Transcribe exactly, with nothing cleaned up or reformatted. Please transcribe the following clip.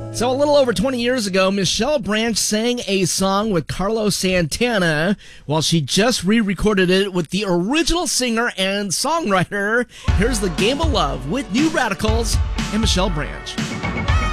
So a little over twenty years ago, Michelle Branch sang a song with Carlos Santana while she just re-recorded it with the original singer and songwriter. Here's The Game of Love with New Radicals and Michelle Branch.